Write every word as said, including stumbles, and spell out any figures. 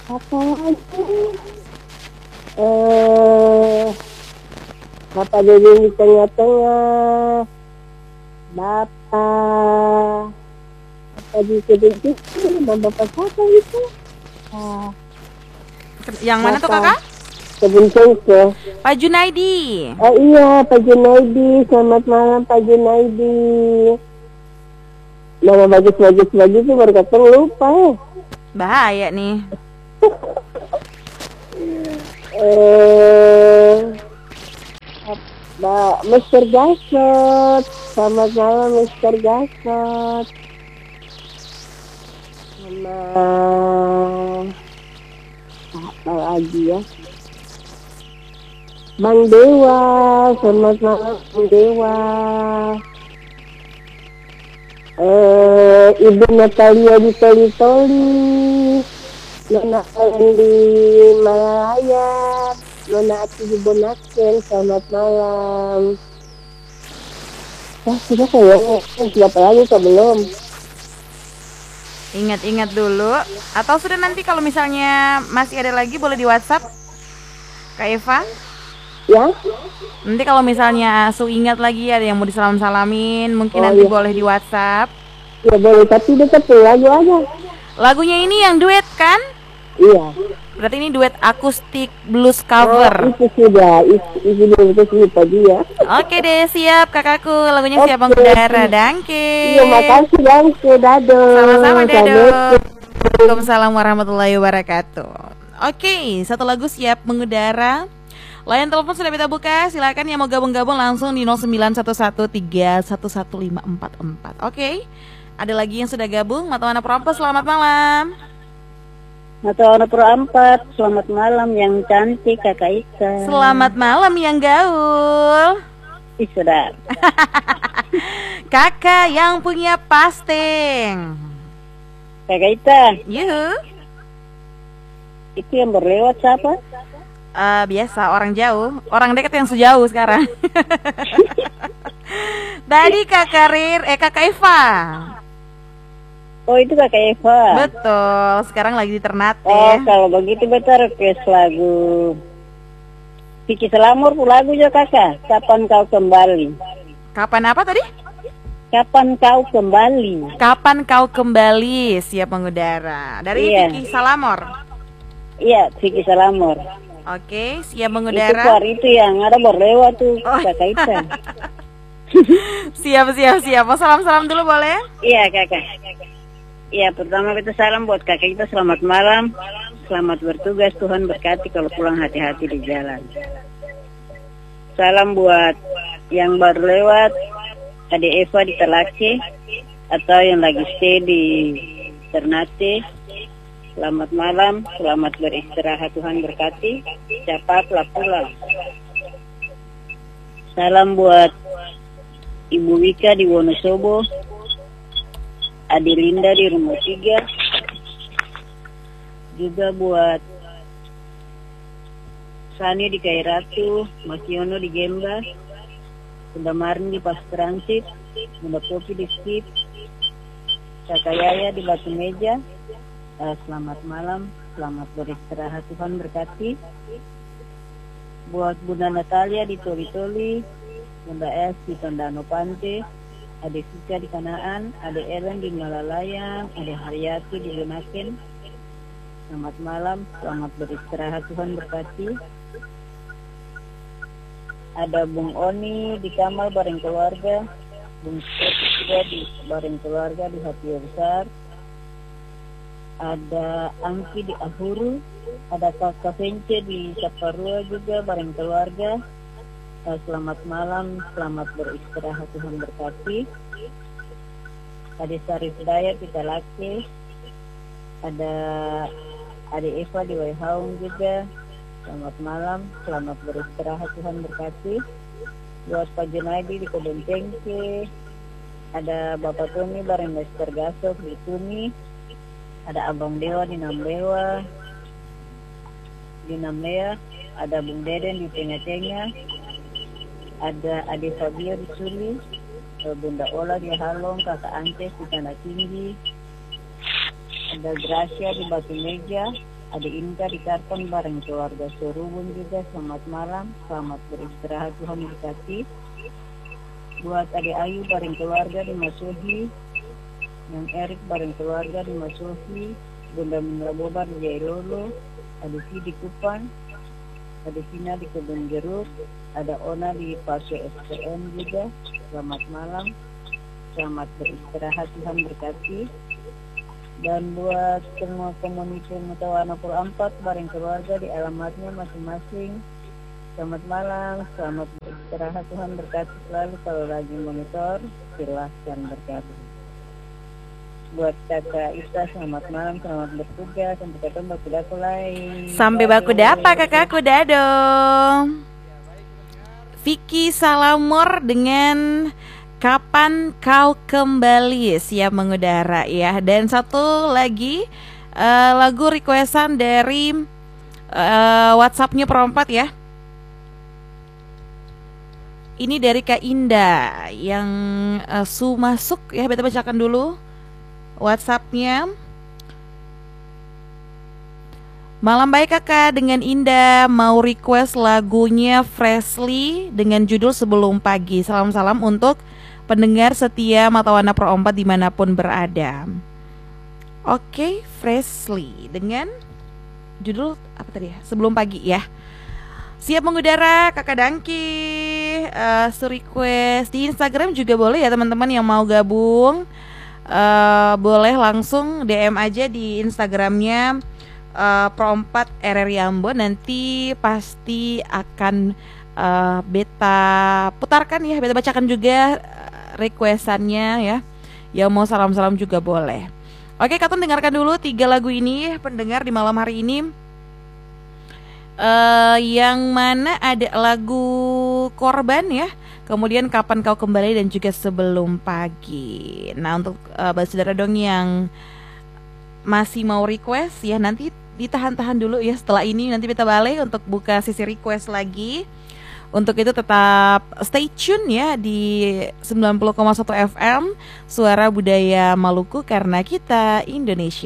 Apa lagi? Eh, Bapak Dede di tengah-tengah. Bapak. Bapak di kebun Bapak siapa itu? Ah, Yang mana tuh kakak? Kebun cengkeh. Pak Junaidi. Oh iya, Pak Junaidi. Selamat malam Pak Junaidi. Nama bagus-bagus lagi tuh baru ketemu lupa ya. Bahaya nih. Eh, Mbak Mister Gasot. Selamat malam Mister Gasot. Sama apa lagi ya? Bang Dewa, selamat malam Bang Dewa. Eh, Ibu Natalia di Toli-Toli, Nona Ellen di Malaya, Nona Ati di Bonaken, selamat malam. Wah, sudah kayaknya, siapa lagi kok belum? Ingat-ingat dulu. Atau sudah nanti kalau misalnya masih ada lagi boleh di WhatsApp Kak Eva. Ya? Nanti kalau misalnya Su ingat lagi ada yang mau disalam-salamin, mungkin Oh, nanti iya. boleh di WhatsApp. Ya boleh, tapi dekat tuh lagu aja. Lagunya ini yang duet kan? Iya. Berarti ini duet akustik blues cover. Oh, itu sudah, itu, itu sudah itu tadi ya. Oke deh, siap kakakku. Lagunya Oke. siap mengudara. Dangke. Iya, makasih Dangke, Dado. Sama-sama Dado. Assalamualaikum. Waalaikumsalam warahmatullahi wabarakatuh. Oke, satu lagu siap mengudara. Layar telepon sudah kita buka. Silakan yang mau gabung-gabung langsung di nol sembilan satu satu tiga satu satu lima empat empat. Oke. Ada lagi yang sudah gabung. Mata Wana Prompes, selamat malam. Mata Wana Proampat, selamat malam yang cantik Kakak Ika. Selamat malam yang gaul. Ih, sudah. Kakak yang punya pasteng. Kakak Ika, Yuhu. itu yang berlewat siapa? Uh, biasa orang jauh, orang dekat yang sejauh sekarang. Tadi Kakak Rir, eh Kakak Eva. Oh, itu Kakak Eva. Betul, sekarang lagi di Ternate. Oh, kalau begitu betul request lagu Vicky Selamur lagu juga Kakak. Kapan kau kembali? Kapan apa tadi? Kapan kau kembali? Kapan kau kembali? Siap mengudara. Dari Iya. Vicky Salamor. Iya, Vicky Selamur. Oke, siap Itu mengudara. keluar itu yang ada berlewat tuh Oh. Kakak Ika. Siap, siap, siap. Mau salam-salam dulu boleh? Iya Kakak. Iya, pertama kita salam buat kakak kita, selamat malam, selamat bertugas, Tuhan berkati kalau pulang hati-hati di jalan. Salam buat yang baru lewat, Adik Eva di Telake, atau yang lagi stay di Ternate. Selamat malam, selamat beristirahat, Tuhan berkati, cepatlah pulang. Salam buat Ibu Wika di Wonosobo, Adelinda di Rumah Tiga, juga buat Sani di Kairatu, Mas Yono di Gemba, Bunda Marin di Pas Transit, Bunda Popi di Skip, Kakak Yaya di Batu Meja. Uh, selamat malam, selamat beristirahat, Tuhan berkati. Buat Bunda Natalia di Toli-Toli, Bunda S di Tondano Pante, Ade Sika di Kanaan, Ade Ellen di Malalayang, Ade Haryati di Lunaken. Selamat malam, selamat beristirahat, Tuhan berkati. Ada Bung Oni di Kamal bareng keluarga, Bung Seti juga di bareng keluarga di Hati Besar. Ada Angki di Ahuru, ada Kakak Vence di Saparua juga bareng keluarga. Uh, selamat malam, selamat beristirahat, Tuhan berkati. Ada Sarif Dayat di Telake, ada Ade Eva di Waihaung juga. Selamat malam, selamat beristirahat, Tuhan berkati. Buat Pak Junaidi di Kebun Cengkeh, ada Bapak Tony bareng Mister Gasok di Tuni. Ada Abang Dewa di Nambewa, di Namlea, ada Bung Deden di Tengah-Tengah, ada Ade Fabio di Suli, Bunda Ola di Halong, Kakak Ances di Tanah Tinggi, ada Gracia di Batu Meja, Ada Inka di Karton bareng keluarga Serubun juga, selamat malam, selamat beristirahat, Tuhan berkati. Buat Ade Ayu bareng keluarga di Masuhi, yang Erik bareng keluarga di Masuhi, Bunda Minla Bobar di Jailolo, ada Si di Kupang, ada Sina di Kebun Jeruk, ada Ona di Pasir S P M juga, selamat malam, selamat beristirahat, Tuhan berkati. Dan buat semua komunitas Mutawana Pura Empat bareng keluarga di alamatnya masing-masing, selamat malam, selamat beristirahat, Tuhan berkati selalu. Kalau lagi monitor, silahkan berkati. Buat kakak Isa, selamat malam, selamat bertugas, sampai ketemu baku daku lain. Sampai baku dapa kakakku, dado. Vicky Salamur dengan Kapan Kau Kembali siap mengudara ya. Dan satu lagi uh, lagu requestan dari uh, WhatsAppnya Perempat ya. Ini dari Kak Indah yang uh, su masuk ya. Beta bacakan dulu WhatsAppnya. Malam baik kakak, dengan Indah mau request lagunya Freshly dengan judul Sebelum Pagi. Salam-salam untuk pendengar setia Matawana Pro Empat dimanapun berada. Oke, Freshly dengan judul apa tadi ya? Sebelum Pagi ya. Siap mengudara kakak Dangki. uh, Request di Instagram juga boleh ya teman-teman yang mau gabung. uh, Boleh langsung D M aja di Instagramnya uh, Pro Empat R R Yambo. Nanti pasti akan uh, beta putarkan ya, beta bacakan juga requestannya ya. Yang mau salam-salam juga boleh. Oke, Katon dengarkan dulu tiga lagu ini pendengar di malam hari ini. uh, Yang mana ada lagu Korban ya, kemudian Kapan Kau Kembali dan juga Sebelum Pagi. Nah untuk uh, saudara dong yang masih mau request ya, nanti ditahan-tahan dulu ya. Setelah ini nanti kita balik untuk buka sisi request lagi. Untuk itu tetap stay tune ya di sembilan puluh koma satu F M Suara Budaya Maluku, karena kita Indonesia.